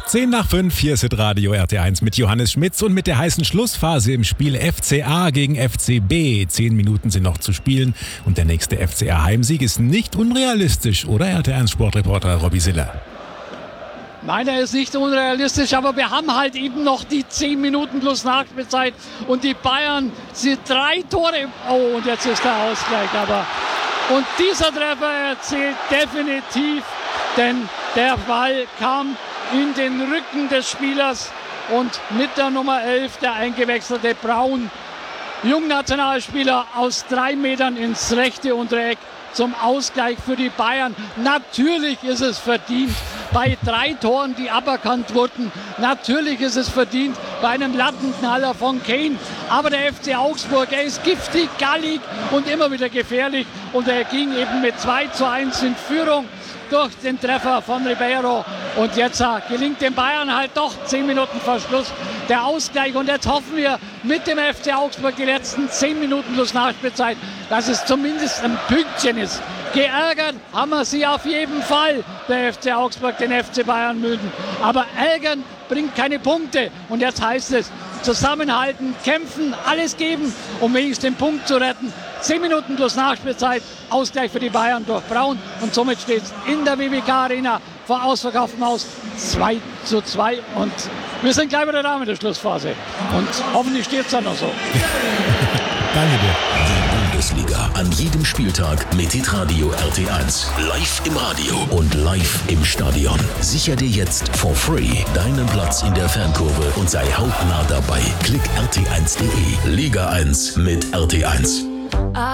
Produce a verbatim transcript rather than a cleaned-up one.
zehn nach fünf, hier ist Radio R T eins mit Johannes Schmitz und mit der heißen Schlussphase im Spiel F C A gegen F C B. Zehn Minuten sind noch zu spielen und der nächste F C A-Heimsieg ist nicht unrealistisch, oder R T eins Sportreporter Robby Siller? Nein, er ist nicht unrealistisch, aber wir haben halt eben noch die zehn Minuten plus Nachspielzeit und die Bayern sind drei Tore. Oh, und jetzt ist der Ausgleich, aber und dieser Treffer erzählt definitiv, denn der Ball kam in den Rücken des Spielers und mit der Nummer elf, der eingewechselte Braun, Jungnationalspieler aus drei Metern ins rechte untere Eck zum Ausgleich für die Bayern. Natürlich ist es verdient bei drei Toren, die aberkannt wurden. Natürlich ist es verdient bei einem Lattenknaller von Kane. Aber der F C Augsburg, er ist giftig, gallig und immer wieder gefährlich. Und er ging eben mit zwei zu eins in Führung durch den Treffer von Ribeiro. Und jetzt äh, gelingt den Bayern halt doch zehn Minuten vor Schluss der Ausgleich. Und jetzt hoffen wir mit dem F C Augsburg die letzten zehn Minuten plus Nachspielzeit, dass es zumindest ein Pünktchen ist. Geärgert haben wir sie auf jeden Fall, der F C Augsburg, den F C Bayern München. Aber ärgern bringt keine Punkte. Und jetzt heißt es, zusammenhalten, kämpfen, alles geben, um wenigstens den Punkt zu retten. Zehn Minuten plus Nachspielzeit, Ausgleich für die Bayern durch Braun. Und somit steht es in der W W K Arena vor ausverkauftem Haus zwei zu zwei. Und wir sind gleich wieder da mit der Schlussphase. Und hoffentlich steht es dann noch so. Danke dir. Die Bundesliga an jedem Spieltag mit Hitradio R T eins. Live im Radio und live im Stadion. Sicher dir jetzt for free deinen Platz in der Fankurve und sei hautnah dabei. Klick R T eins punkt de. Liga eins mit R T eins.